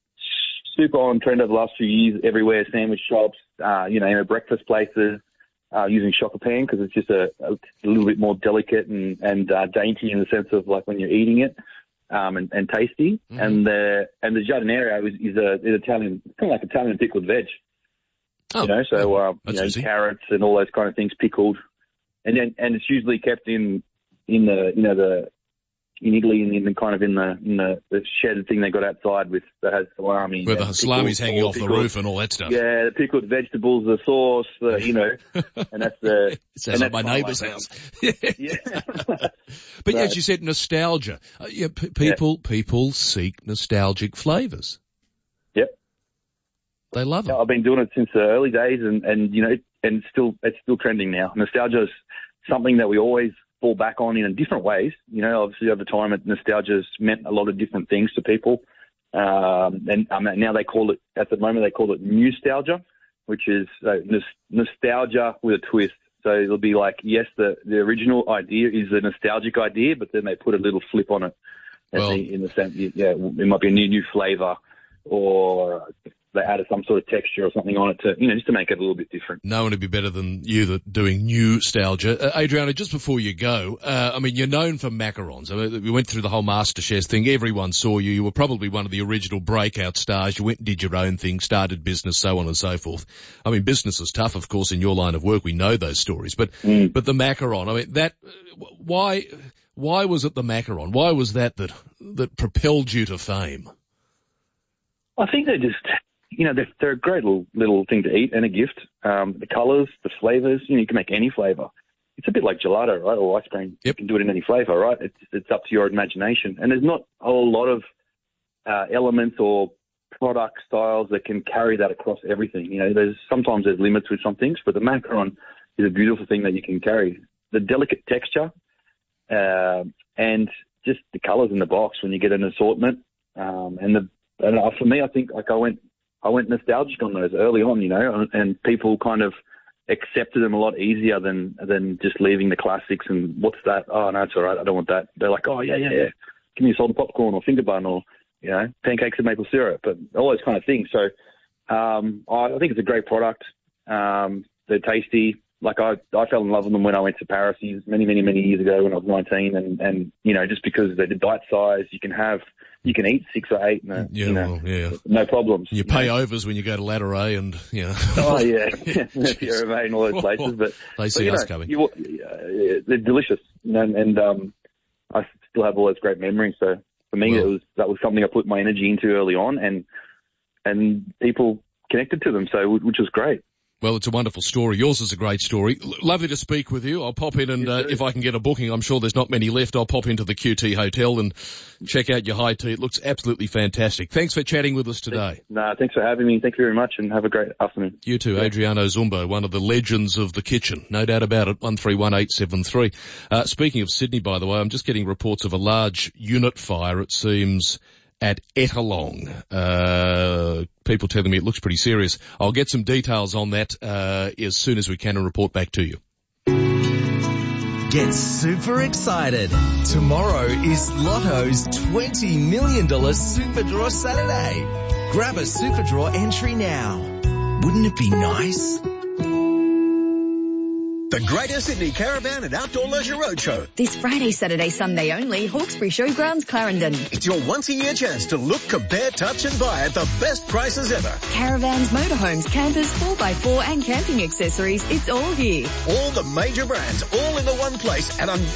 Super on trend over the last few years everywhere, sandwich shops, uh, you know, breakfast places, uh, using shokupan because it's just a, a little bit more delicate and, and, uh, dainty in the sense of like when you're eating it, um, and, and tasty. Mm. And the, and the giardiniera is, is a, is Italian, kind of like Italian pickled veg. Oh, you know, so, uh, you know, easy. Carrots and all those kind of things pickled. And then, and it's usually kept in, in the, you know, the, in Italy and in the kind of in the, in the, the shed thing they got outside with, that has salami. Where the salami's hanging off pickled, the roof and all that stuff. Yeah, the pickled vegetables, the sauce, the, you know, and that's the. It sounds like my neighbour's house. Yeah. But so, as you said, nostalgia. Uh, yeah, p- people, yeah. people seek nostalgic flavours. They love it. I've been doing it since the early days, and, and you know, and still it's still trending now. Nostalgia is something that we always fall back on in different ways. You know, obviously over time, it, nostalgia has meant a lot of different things to people, um, and um, now they call it at the moment they call it nostalgia, which is uh, n- nostalgia with a twist. So it'll be like, yes, the the original idea is a nostalgic idea, but then they put a little flip on it. Well, the, in the sense, yeah, it might be a new new flavour or they added some sort of texture or something on it to, you know, just to make it a little bit different. No one would be better than you that doing new nostalgia. Uh, Adriana, just before you go, uh, I mean, you're known for macarons. I mean, we went through the whole MasterChef thing. Everyone saw you. You were probably one of the original breakout stars. You went and did your own thing, started business, so on and so forth. I mean, business is tough, of course, in your line of work. We know those stories. But, mm. but the macaron, I mean, that, why, why was it the macaron? Why was that that, that propelled you to fame? I think they just, you know, they're, they're a great little, little thing to eat and a gift. Um, the colours, the flavours, you know, you can make any flavour. It's a bit like gelato, right, or ice cream. Yep. You can do it in any flavour, right? It's it's up to your imagination. And there's not a whole lot of uh, elements or product styles that can carry that across everything. You know, there's sometimes there's limits with some things, but the macaron is a beautiful thing that you can carry. The delicate texture uh, and just the colours in the box when you get an assortment. Um, and the and for me, I think like I went I went nostalgic on those early on, you know, and, and people kind of accepted them a lot easier than than just leaving the classics and what's that? Oh, no, it's all right. I don't want that. They're like, oh, yeah, yeah, yeah. Give me a salted popcorn or finger bun or, you know, pancakes and maple syrup, but all those kind of things. So um, I, I think it's a great product. Um, they're tasty. Like I, I fell in love with them when I went to Paris many, many, many years ago when I was nineteen. And, and you know, just because they're bite size, you can have, you can eat six or eight, no, yeah, you know, well, yeah. no problems. You pay overs when you go to Ladurée and, you know. Oh, yeah. Pierre Hermé and all those places. But they see but, us know, coming. You, uh, they're delicious. And, and um, I still have all those great memories. So for me, Well, it was that was something I put my energy into early on, and and people connected to them, so which was great. Well, it's a wonderful story. Yours is a great story. L- lovely to speak with you. I'll pop in and uh, if I can get a booking, I'm sure there's not many left, I'll pop into the Q T Hotel and check out your high tea. It looks absolutely fantastic. Thanks for chatting with us today. No, thanks for having me. Thank you very much, and have a great afternoon. You too, Adriano Zumbo, one of the legends of the kitchen. No doubt about it, one three one eight seven three. Uh, speaking of Sydney, by the way, I'm just getting reports of a large unit fire, it seems, at Ettalong. Uh, people telling me it looks pretty serious. I'll get some details on that uh, as soon as we can and report back to you. Get super excited. Tomorrow is Lotto's twenty million dollars Super Draw Saturday. Grab a Super Draw entry now. Wouldn't it be nice? The Greater Sydney Caravan and Outdoor Leisure Roadshow. This Friday, Saturday, Sunday only, Hawkesbury Showgrounds, Clarendon. It's your once-a-year chance to look, compare, touch and buy at the best prices ever. Caravans, motorhomes, campers, four by four and camping accessories, it's all here. All the major brands, all in the one place at